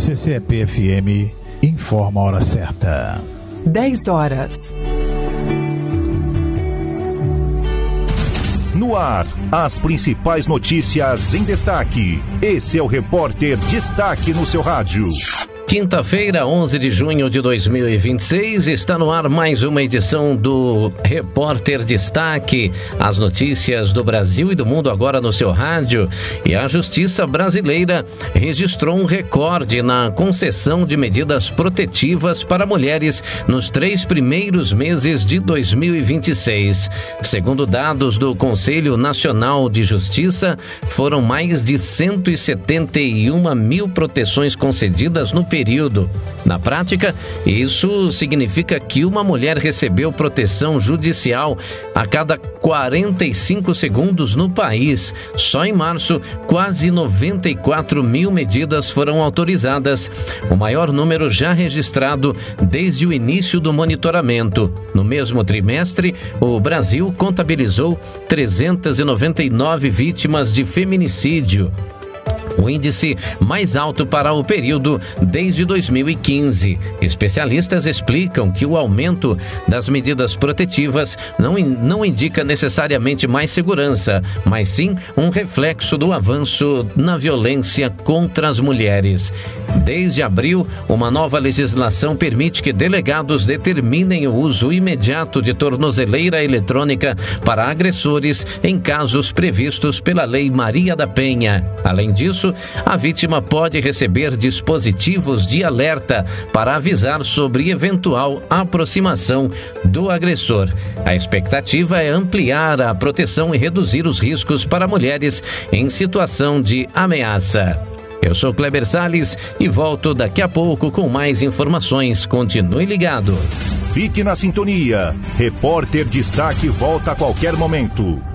CCEP-FM informa a hora certa. 10 horas. No ar, as principais notícias em destaque. Esse é o Repórter Destaque no seu rádio. Quinta-feira, 11 de junho de 2026, está no ar mais uma edição do Repórter Destaque. As notícias do Brasil e do mundo agora no seu rádio. E a Justiça brasileira registrou um recorde na concessão de medidas protetivas para mulheres nos 3 primeiros meses de 2026. Segundo dados do Conselho Nacional de Justiça, foram mais de 171 mil proteções concedidas no período. Na prática, isso significa que uma mulher recebeu proteção judicial a cada 45 segundos no país. Só em março, quase 94 mil medidas foram autorizadas, o maior número já registrado desde o início do monitoramento. No mesmo trimestre, o Brasil contabilizou 399 vítimas de feminicídio, o índice mais alto para o período desde 2015. Especialistas explicam que o aumento das medidas protetivas não indica necessariamente mais segurança, mas sim um reflexo do avanço na violência contra as mulheres. Desde abril, uma nova legislação permite que delegados determinem o uso imediato de tornozeleira eletrônica para agressores em casos previstos pela Lei Maria da Penha. Além disso, a vítima pode receber dispositivos de alerta para avisar sobre eventual aproximação do agressor. A expectativa é ampliar a proteção e reduzir os riscos para mulheres em situação de ameaça. Eu sou Kleber Salles e volto daqui a pouco com mais informações. Continue ligado. Fique na sintonia. Repórter Destaque volta a qualquer momento.